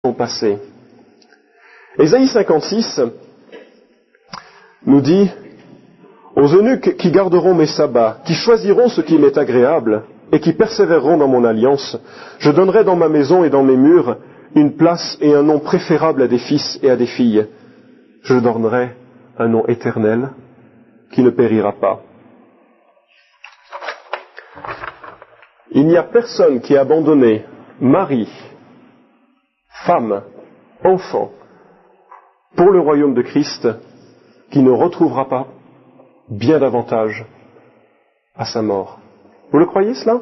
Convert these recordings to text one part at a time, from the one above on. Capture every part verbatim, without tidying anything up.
sont passées. Ésaïe cinquante-six nous dit « Aux eunuques qui garderont mes sabbats, qui choisiront ce qui m'est agréable, et qui persévéreront dans mon alliance, je donnerai dans ma maison et dans mes murs une place et un nom préférable à des fils et à des filles. Je donnerai un nom éternel qui ne périra pas. » Il n'y a personne qui ait abandonné mari, femme, enfant, pour le royaume de Christ, qui ne retrouvera pas bien davantage à sa mort. Vous le croyez cela?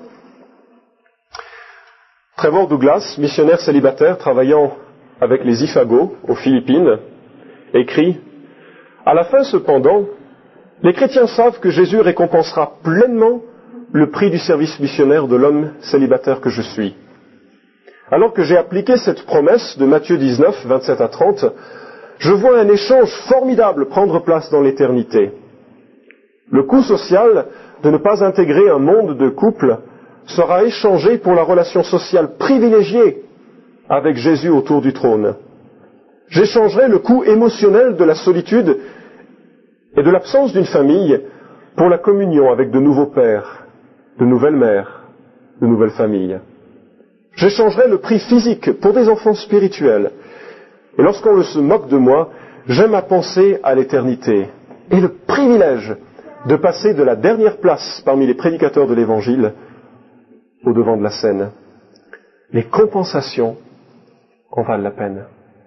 Trevor Douglas, missionnaire célibataire travaillant avec les Ifagos aux Philippines, écrit « À la fin cependant, les chrétiens savent que Jésus récompensera pleinement le prix du service missionnaire de l'homme célibataire que je suis. Alors que j'ai appliqué cette promesse de Matthieu dix-neuf, vingt-sept à trente, je vois un échange formidable prendre place dans l'éternité. Le coût social de ne pas intégrer un monde de couple sera échangé pour la relation sociale privilégiée avec Jésus autour du trône. J'échangerai le coût émotionnel de la solitude et de l'absence d'une famille pour la communion avec de nouveaux pères, de nouvelles mères, de nouvelles familles. J'échangerai le prix physique pour des enfants spirituels. Et lorsqu'on se moque de moi, j'aime à penser à l'éternité et le privilège de passer de la dernière place parmi les prédicateurs de l'Évangile au devant de la scène. Les compensations en valent la peine.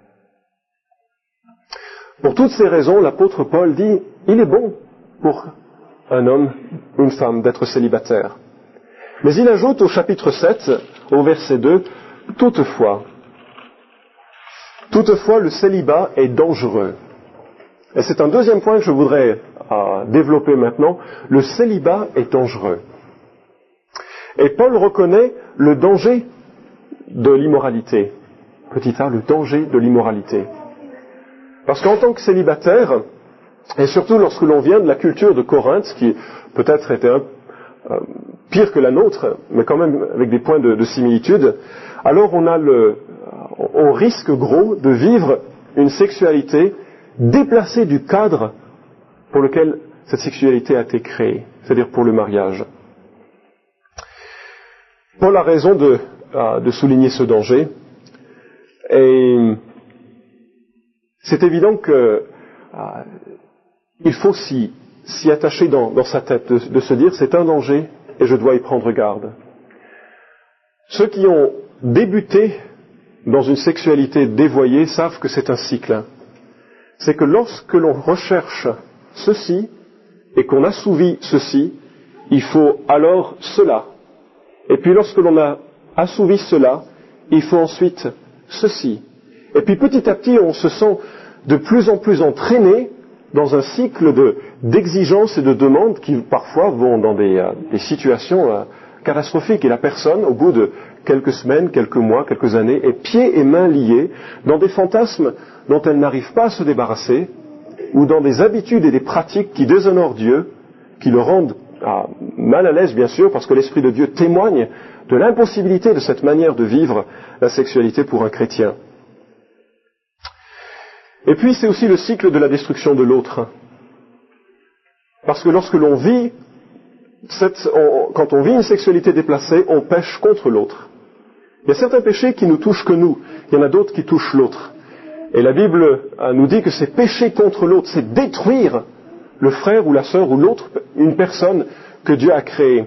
Pour toutes ces raisons, l'apôtre Paul dit, il est bon pour un homme ou une femme d'être célibataire. Mais il ajoute au chapitre sept, au verset deux, toutefois, toutefois le célibat est dangereux. Et c'est un deuxième point que je voudrais euh, développer maintenant. Le célibat est dangereux. Et Paul reconnaît le danger de l'immoralité. Petit a, le danger de l'immoralité. Parce qu'en tant que célibataire, et surtout lorsque l'on vient de la culture de Corinthe, qui peut-être était un, euh, pire que la nôtre, mais quand même avec des points de, de similitude, alors on a le, on risque gros de vivre une sexualité déplacée du cadre pour lequel cette sexualité a été créée, c'est-à-dire pour le mariage. Paul a raison de, euh, de souligner ce danger, et c'est évident que euh, il faut s'y, s'y attacher dans, dans sa tête, de, de se dire c'est un danger et je dois y prendre garde. Ceux qui ont débuté dans une sexualité dévoyée savent que c'est un cycle. C'est que lorsque l'on recherche ceci et qu'on assouvit ceci, il faut alors cela. Et puis lorsque l'on a assouvi cela, il faut ensuite ceci. Et puis petit à petit, on se sent de plus en plus entraîné dans un cycle de, d'exigences et de demandes qui parfois vont dans des, euh, des situations euh, catastrophiques. Et la personne, au bout de quelques semaines, quelques mois, quelques années, est pieds et mains liés dans des fantasmes dont elle n'arrive pas à se débarrasser, ou dans des habitudes et des pratiques qui déshonorent Dieu, qui le rendent ah, mal à l'aise bien sûr, parce que l'Esprit de Dieu témoigne de l'impossibilité de cette manière de vivre la sexualité pour un chrétien. Et puis c'est aussi le cycle de la destruction de l'autre. Parce que lorsque l'on vit, cette, on, quand on vit une sexualité déplacée, on pêche contre l'autre. Il y a certains péchés qui nous touchent que nous, il y en a d'autres qui touchent l'autre. Et la Bible nous dit que c'est pécher contre l'autre, c'est détruire le frère ou la sœur ou l'autre, une personne que Dieu a créée.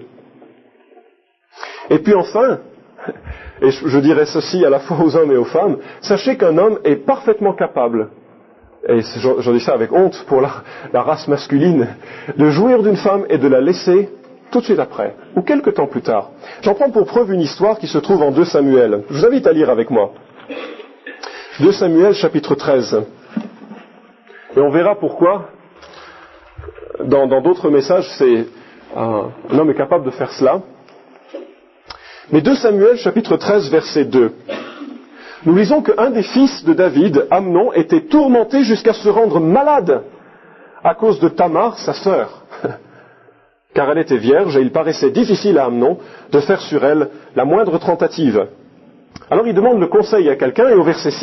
Et puis enfin, et je dirais ceci à la fois aux hommes et aux femmes, sachez qu'un homme est parfaitement capable, et j'en dis ça avec honte pour la, la race masculine, de jouir d'une femme et de la laisser tout de suite après, ou quelque temps plus tard. J'en prends pour preuve une histoire qui se trouve en deux Samuel. Je vous invite à lire avec moi. deux Samuel chapitre treize. Et on verra pourquoi, dans, dans d'autres messages, c'est un, un homme est capable de faire cela. Mais deux Samuel chapitre treize verset deux. Nous lisons qu'un des fils de David, Amnon, était tourmenté jusqu'à se rendre malade à cause de Tamar, sa sœur. Car elle était vierge et il paraissait difficile à Amnon de faire sur elle la moindre tentative. Alors il demande le conseil à quelqu'un, et au verset six,